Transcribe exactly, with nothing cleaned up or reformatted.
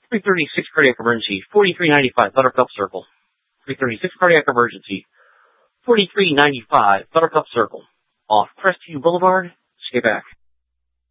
three thirty-six cardiac emergency, forty-three ninety-five Buttercup Circle. three thirty-six cardiac emergency, forty-three ninety-five Buttercup Circle. Off Crestview Boulevard, stay back.